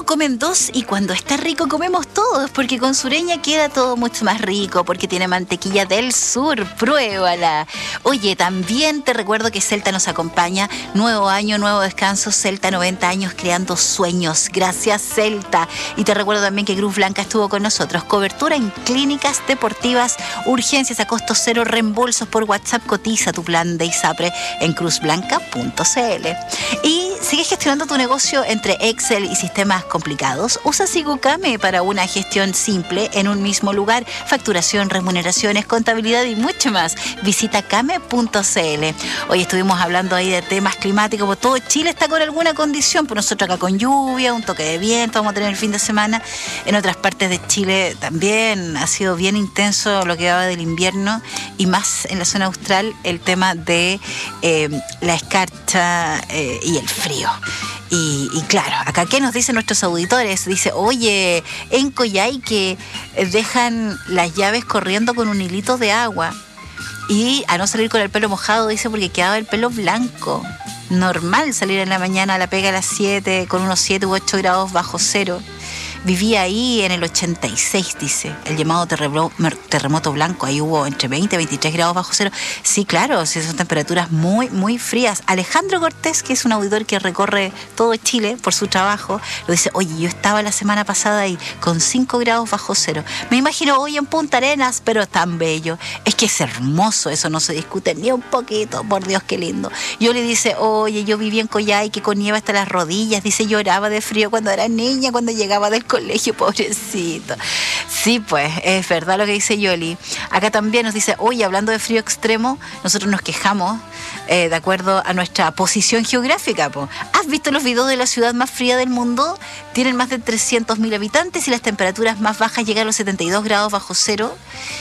comen dos y cuando está rico comemos todos, porque con Sureña queda todo mucho más rico, porque tiene mantequilla del sur. Pruébala. Oye, también te recuerdo que Celta nos acompaña. Nuevo año, nuevo descanso. Celta, 90 años creando sueños. Gracias, Celta. Y te recuerdo también que Cruz Blanca estuvo con nosotros. Cobertura en clínicas deportivas, urgencias a costo cero, reembolsos por WhatsApp. Cotiza tu plan de ISAPRE en cruzblanca.cl. Y sigues gestionando tu negocio entre Excel y sistemas complicados. Usa Sigukame para una gestión simple en un mismo lugar. Facturación, remuneraciones, contabilidad y mucho más. Visita kame.cl. Hoy estuvimos hablando ahí de temas climáticos, porque todo Chile está con alguna condición, pues nosotros acá con lluvia, un toque de viento, vamos a tener el fin de semana. En otras partes de Chile también ha sido bien intenso lo que va del invierno, y más en la zona austral el tema de la escarcha y el frío. Y claro, acá, ¿qué nos dicen nuestros auditores? Dice, oye, en Coyhaique dejan las llaves corriendo con un hilito de agua y a no salir con el pelo mojado, dice, porque quedaba el pelo blanco. Normal salir en la mañana a la pega a las 7 con unos 7 u 8 grados bajo cero. Vivía ahí en el 86, dice, el llamado terremoto blanco. Ahí hubo entre 20 y 23 grados bajo cero. Sí, claro, sí, son temperaturas muy, muy frías. Alejandro Cortés, que es un auditor que recorre todo Chile por su trabajo, lo dice, oye, yo estaba la semana pasada ahí con 5 grados bajo cero. Me imagino hoy en Punta Arenas, pero tan bello. Es que es hermoso, eso no se discute ni un poquito, por Dios, qué lindo. Yo le dice, oye, yo viví en Coyhaique con nieve hasta las rodillas. Dice, lloraba de frío cuando era niña, cuando llegaba del colegio, pobrecito. Sí, pues, es verdad lo que dice Yoli. Acá también nos dice, oye, hablando de frío extremo, nosotros nos quejamos de acuerdo a nuestra posición geográfica, po. ¿Has visto los videos de la ciudad más fría del mundo? Tienen más de 300.000 habitantes y las temperaturas más bajas llegan a los 72 grados bajo cero.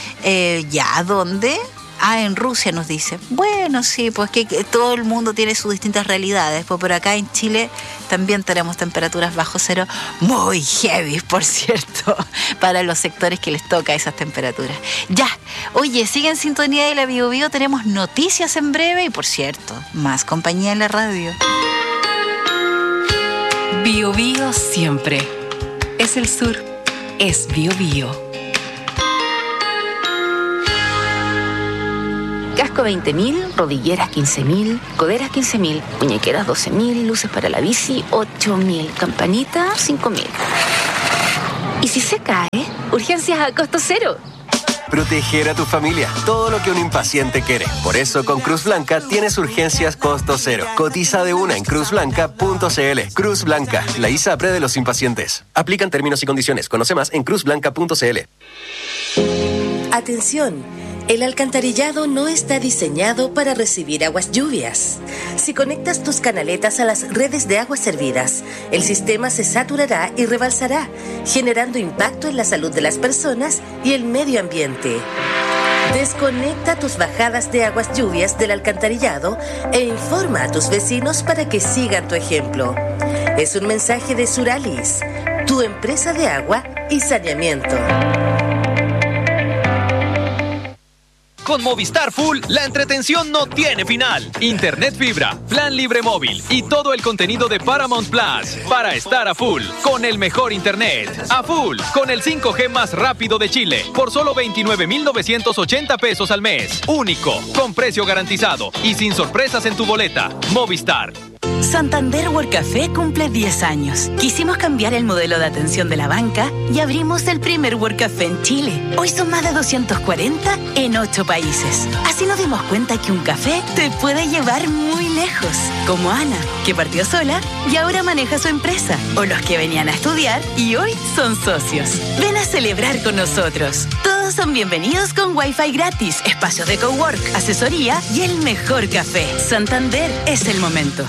¿Ya dónde? Ah, en Rusia nos dice. Bueno, sí, pues que todo el mundo tiene sus distintas realidades. Pues por acá en Chile también tenemos temperaturas bajo cero muy heavy, por cierto, para los sectores que les toca esas temperaturas. Ya, oye, sigue en sintonía de la Bio Bio, tenemos noticias en breve y, por cierto, más compañía en la radio. Bio Bio siempre. Es el sur, es Bio Bio. Casco 20.000, rodilleras 15.000, coderas 15.000, muñequeras 12.000, luces para la bici 8.000, campanita 5.000. ¿Y si se cae? Urgencias a costo cero. Proteger a tu familia, todo lo que un impaciente quiere. Por eso con Cruz Blanca tienes urgencias costo cero. Cotiza de una en cruzblanca.cl. Cruz Blanca, la ISAPRE de los impacientes. Aplican términos y condiciones. Conoce más en cruzblanca.cl. Atención. El alcantarillado no está diseñado para recibir aguas lluvias. Si conectas tus canaletas a las redes de aguas servidas, el sistema se saturará y rebalsará, generando impacto en la salud de las personas y el medio ambiente. Desconecta tus bajadas de aguas lluvias del alcantarillado e informa a tus vecinos para que sigan tu ejemplo. Es un mensaje de Suralis, tu empresa de agua y saneamiento. Con Movistar Full, la entretención no tiene final. Internet fibra, plan libre móvil y todo el contenido de Paramount Plus para estar a full con el mejor internet. A full con el 5G más rápido de Chile por solo 29,980 pesos al mes. Único, con precio garantizado y sin sorpresas en tu boleta. Movistar. Santander World Café cumple 10 años. Quisimos cambiar el modelo de atención de la banca y abrimos el primer World Café en Chile. Hoy son más de 240 en 8 países. Así nos dimos cuenta que un café te puede llevar muy lejos. Como Ana, que partió sola y ahora maneja su empresa. O los que venían a estudiar y hoy son socios. Ven a celebrar con nosotros. Todos son bienvenidos con Wi-Fi gratis, espacios de cowork, asesoría y el mejor café. Santander es el momento.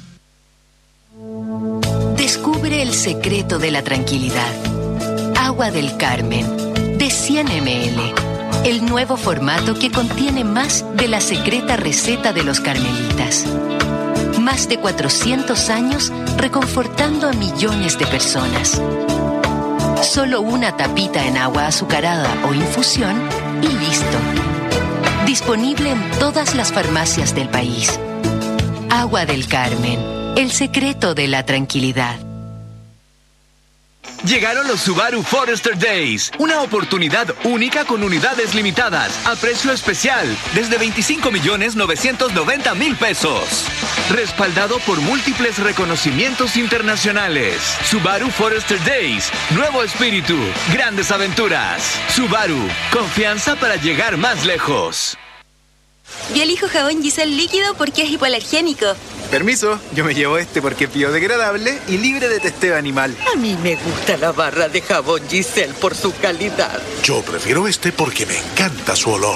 Descubre el secreto de la tranquilidad. Agua del Carmen, de 100 ml. El nuevo formato que contiene más de la secreta receta de los carmelitas. Más de 400 años reconfortando a millones de personas. Solo una tapita en agua azucarada o infusión y listo. Disponible en todas las farmacias del país. Agua del Carmen. El secreto de la tranquilidad. Llegaron los Subaru Forester Days, una oportunidad única con unidades limitadas, a precio especial, desde 25.990.000 pesos. Respaldado por múltiples reconocimientos internacionales. Subaru Forester Days, nuevo espíritu, grandes aventuras. Subaru, confianza para llegar más lejos. Yo elijo jabón Giselle líquido porque es hipoalergénico. Permiso, yo me llevo este porque es biodegradable y libre de testeo animal. A mí me gusta la barra de jabón Giselle por su calidad. Yo prefiero este porque me encanta su olor.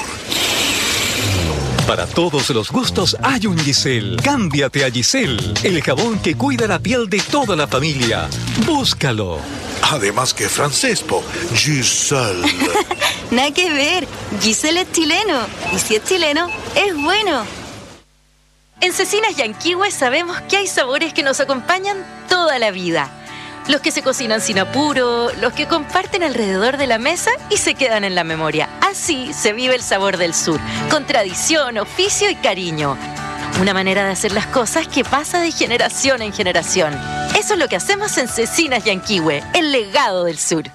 Para todos los gustos hay un Giselle. Cámbiate a Giselle, el jabón que cuida la piel de toda la familia. Búscalo. Además que francés, po. Giselle. Nada que ver. Giselle es chileno. Y si es chileno, es bueno. En Cecinas Yanquihue sabemos que hay sabores que nos acompañan toda la vida. Los que se cocinan sin apuro, los que comparten alrededor de la mesa y se quedan en la memoria. Así se vive el sabor del sur, con tradición, oficio y cariño. Una manera de hacer las cosas que pasa de generación en generación. Eso es lo que hacemos en Cecinas Yanquihue, el legado del sur.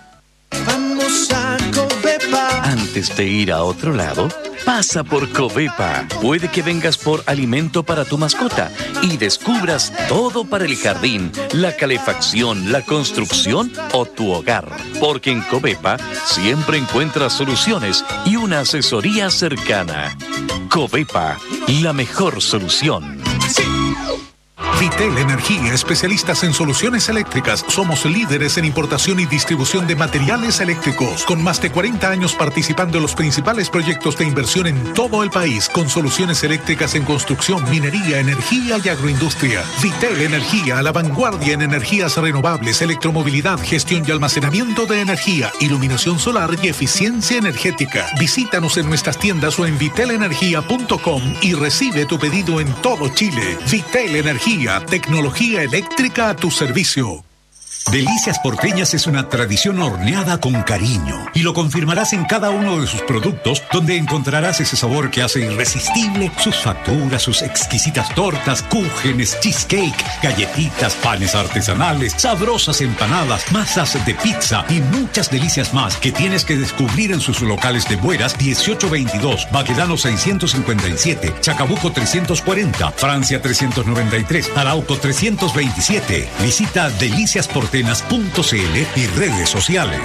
Vamos a Covepa. Antes de ir a otro lado, pasa por Covepa. Puede que vengas por alimento para tu mascota y descubras todo para el jardín, la calefacción, la construcción o tu hogar. Porque en Covepa siempre encuentras soluciones y una asesoría cercana. Covepa, la mejor solución. Sí. Vitel Energía, especialistas en soluciones eléctricas. Somos líderes en importación y distribución de materiales eléctricos, con más de 40 años participando en los principales proyectos de inversión en todo el país, con soluciones eléctricas en construcción, minería, energía y agroindustria. Vitel Energía, a la vanguardia en energías renovables, electromovilidad, gestión y almacenamiento de energía, iluminación solar y eficiencia energética. Visítanos en nuestras tiendas o en vitelenergia.com y recibe tu pedido en todo Chile. Vitel Energía, tecnología eléctrica a tu servicio. Delicias Porteñas es una tradición horneada con cariño y lo confirmarás en cada uno de sus productos, donde encontrarás ese sabor que hace irresistible sus facturas, sus exquisitas tortas, cúgenes, cheesecake, galletitas, panes artesanales, sabrosas empanadas, masas de pizza y muchas delicias más que tienes que descubrir en sus locales de Bueras 1822, Baquedano 657, Chacabuco 340, Francia 393, Arauco 327. Visita Delicias Porteñas.cl y redes sociales.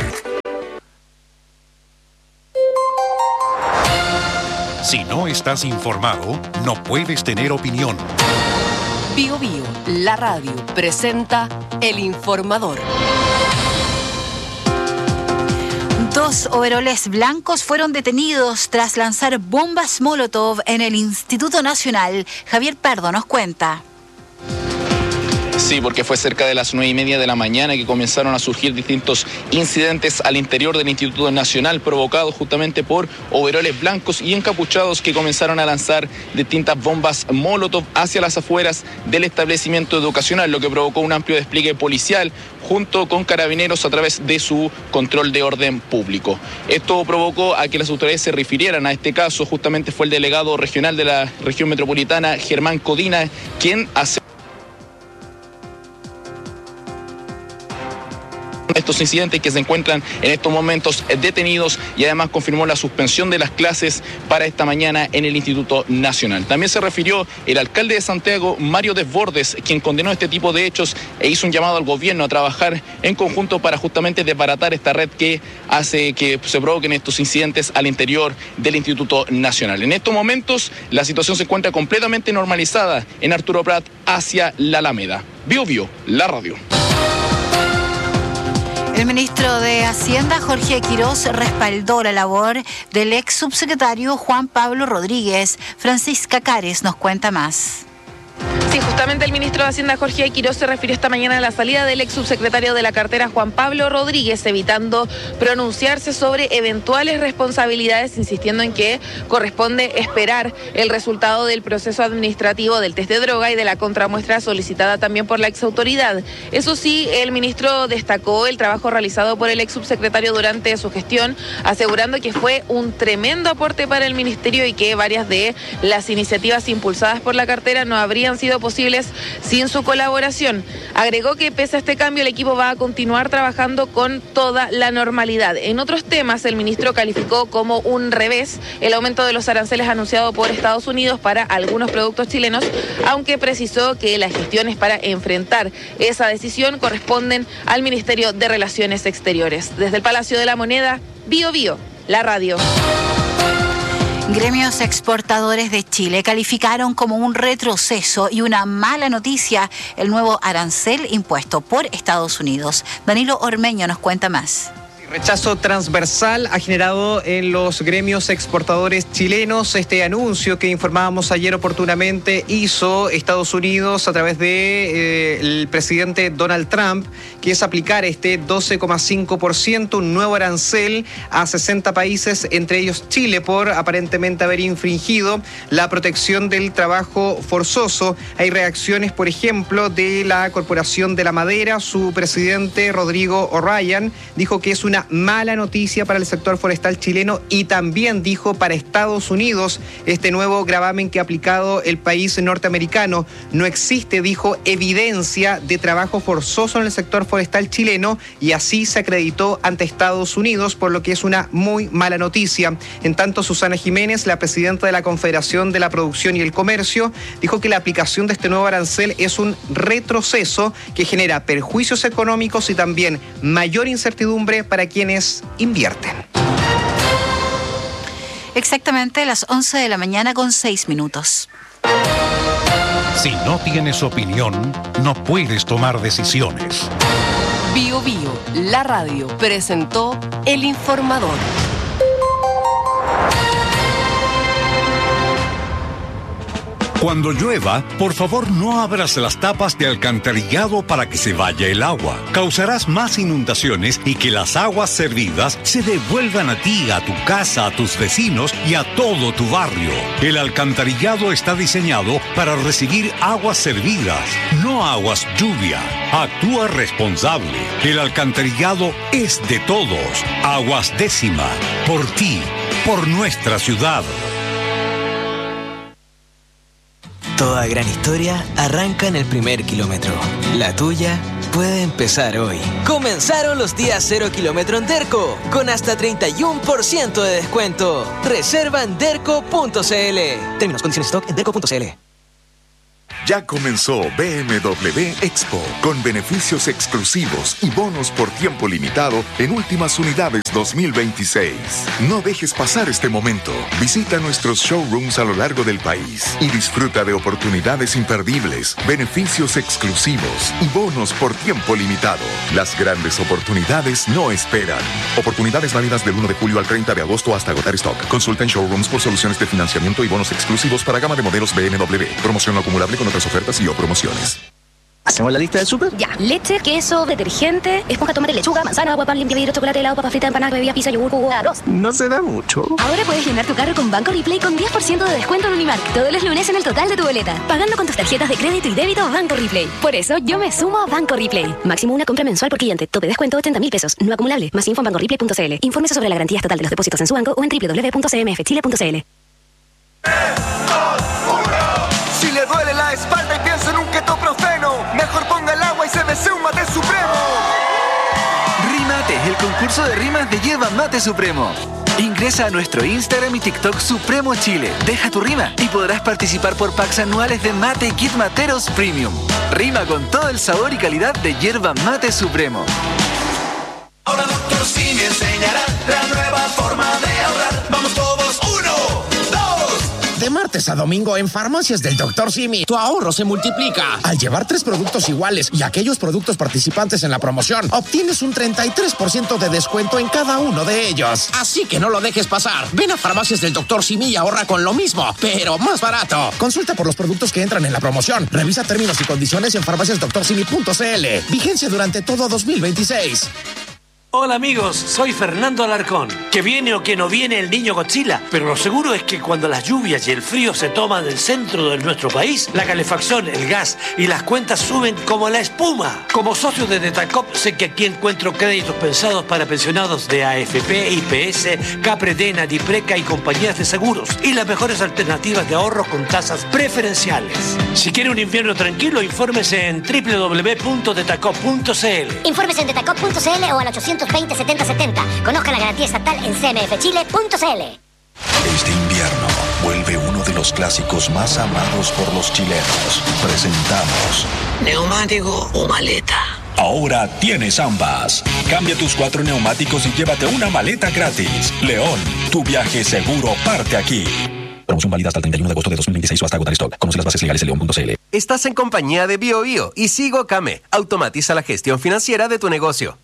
Si no estás informado, no puedes tener opinión. Bio Bio, la radio, presenta El Informador. 2 overoles blancos fueron detenidos tras lanzar bombas Molotov en el Instituto Nacional. Javier Pardo nos cuenta. Sí, porque fue cerca de las 9:30 de la mañana que comenzaron a surgir distintos incidentes al interior del Instituto Nacional, provocados justamente por overoles blancos y encapuchados que comenzaron a lanzar distintas bombas Molotov hacia las afueras del establecimiento educacional, lo que provocó un amplio despliegue policial junto con carabineros a través de su control de orden público. Esto provocó a que las autoridades se refirieran a este caso. Justamente fue el delegado regional de la región metropolitana, Germán Codina, quien hace estos incidentes que se encuentran en estos momentos detenidos, y además confirmó la suspensión de las clases para esta mañana en el Instituto Nacional. También se refirió el alcalde de Santiago, Mario Desbordes, quien condenó este tipo de hechos e hizo un llamado al gobierno a trabajar en conjunto para justamente desbaratar esta red que hace que se provoquen estos incidentes al interior del Instituto Nacional. En estos momentos la situación se encuentra completamente normalizada en Arturo Prat hacia la Alameda. Bio Bio, la radio. El ministro de Hacienda, Jorge Quirós, respaldó la labor del ex subsecretario Juan Pablo Rodríguez. Francisca Cares nos cuenta más. Sí, justamente el ministro de Hacienda, Jorge Quirós, se refirió esta mañana a la salida del ex subsecretario de la cartera, Juan Pablo Rodríguez, evitando pronunciarse sobre eventuales responsabilidades, insistiendo en que corresponde esperar el resultado del proceso administrativo del test de droga y de la contramuestra solicitada también por la exautoridad. Eso sí, el ministro destacó el trabajo realizado por el ex subsecretario durante su gestión, asegurando que fue un tremendo aporte para el ministerio y que varias de las iniciativas impulsadas por la cartera no habrían sido posibles sin su colaboración. Agregó que pese a este cambio el equipo va a continuar trabajando con toda la normalidad. En otros temas, el ministro calificó como un revés el aumento de los aranceles anunciado por Estados Unidos para algunos productos chilenos, aunque precisó que las gestiones para enfrentar esa decisión corresponden al Ministerio de Relaciones Exteriores. Desde el Palacio de la Moneda, Bio Bio, la radio. Gremios exportadores de Chile calificaron como un retroceso y una mala noticia el nuevo arancel impuesto por Estados Unidos. Danilo Ormeño nos cuenta más. Rechazo transversal ha generado en los gremios exportadores chilenos este anuncio que informábamos ayer oportunamente hizo Estados Unidos a través de el presidente Donald Trump, que es aplicar este 12,5%, un nuevo arancel a 60 países, entre ellos Chile, por aparentemente haber infringido la protección del trabajo forzoso. Hay reacciones, por ejemplo, de la Corporación de la Madera. Su presidente, Rodrigo O'Ryan, dijo que es una mala noticia para el sector forestal chileno y también dijo para Estados Unidos este nuevo gravamen que ha aplicado el país norteamericano. No existe, dijo, evidencia de trabajo forzoso en el sector forestal chileno y así se acreditó ante Estados Unidos, por lo que es una muy mala noticia. En tanto, Susana Jiménez, la presidenta de la Confederación de la Producción y el Comercio, dijo que la aplicación de este nuevo arancel es un retroceso que genera perjuicios económicos y también mayor incertidumbre para quienes invierten. Exactamente las 11 de la mañana con 6 minutos. Si no tienes opinión, no puedes tomar decisiones. Bio Bio, la radio, presentó El Informador. Cuando llueva, por favor no abras las tapas de alcantarillado para que se vaya el agua. Causarás más inundaciones y que las aguas servidas se devuelvan a ti, a tu casa, a tus vecinos y a todo tu barrio. El alcantarillado está diseñado para recibir aguas servidas, no aguas lluvia. Actúa responsable. El alcantarillado es de todos. Aguas Décima. Por ti, por nuestra ciudad. Toda gran historia arranca en el primer kilómetro. La tuya puede empezar hoy. Comenzaron los días 0 kilómetro en Derco, con hasta 31% de descuento. Reserva en derco.cl. Términos, condiciones, stock en derco.cl. Ya comenzó BMW Expo, con beneficios exclusivos y bonos por tiempo limitado en últimas unidades 2026. No dejes pasar este momento. Visita nuestros showrooms a lo largo del país y disfruta de oportunidades imperdibles, beneficios exclusivos y bonos por tiempo limitado. Las grandes oportunidades no esperan. Oportunidades válidas del 1 de julio al 30 de agosto hasta agotar stock. Consulta en showrooms por soluciones de financiamiento y bonos exclusivos para gama de modelos BMW. Promoción no acumulable con otras ofertas y o promociones. ¿Hacemos la lista del súper? Ya. Leche, queso, detergente, esponja, tomate, lechuga, manzana, agua, pan, limpia, vidrio, chocolate, helado, papa frita, empanada, bebida, pizza, yogur, jugo, arroz. No se da mucho. Ahora puedes llenar tu carro con Banco Replay con 10% de descuento en Unimark todos los lunes en el total de tu boleta, pagando con tus tarjetas de crédito y débito Banco Replay. Por eso yo me sumo a Banco Replay. Máximo una compra mensual por cliente. Tope descuento 80.000 pesos. No acumulable. Más info en bancoreplay.cl. Infórmese sobre la garantía estatal de los depósitos en su banco o en www.cmfchile.cl. Si le duele la espalda y piensa en un ketoprofeno, mejor ponga el agua y se desee un mate supremo. Rimate, el concurso de rimas de Yerba Mate Supremo. Ingresa a nuestro Instagram y TikTok Supremo Chile. Deja tu rima y podrás participar por packs anuales de mate y kit materos premium. Rima con todo el sabor y calidad de Yerba Mate Supremo. Ahora Dr. Simi enseñará la nueva forma de ahorrar. Vamos todos, 1, 2. De martes a domingo en Farmacias del Dr. Simi, tu ahorro se multiplica. Al llevar 3 productos iguales y aquellos productos participantes en la promoción, obtienes un 33% de descuento en cada uno de ellos. Así que no lo dejes pasar. Ven a Farmacias del Dr. Simi y ahorra con lo mismo, pero más barato. Consulta por los productos que entran en la promoción. Revisa términos y condiciones en farmaciasdrsimi.cl. Vigencia durante todo 2026. Hola amigos, soy Fernando Alarcón. Que viene o que no viene el niño Godzilla, pero lo seguro es que cuando las lluvias y el frío se toman el centro de nuestro país, la calefacción, el gas y las cuentas suben como la espuma. Como socio de Detacop sé que aquí encuentro créditos pensados para pensionados de AFP, IPS, Capredena, Dipreca y compañías de seguros y las mejores alternativas de ahorro con tasas preferenciales. Si quiere un invierno tranquilo, infórmese en www.detacop.cl. Infórmese en detacop.cl o al 820-7070. Conozca la garantía estatal en cmfchile.cl. Este invierno vuelve uno de los clásicos más amados por los chilenos. Presentamos ¿neumático o maleta? Ahora tienes ambas. Cambia tus 4 neumáticos y llévate una maleta gratis. León, tu viaje seguro parte aquí. Promoción válida hasta el 31 de agosto de 2026 o hasta agotar stock. Conoce las bases legales en leon.cl. Estás en compañía de BioBio y Sigo Kame. Automatiza la gestión financiera de tu negocio.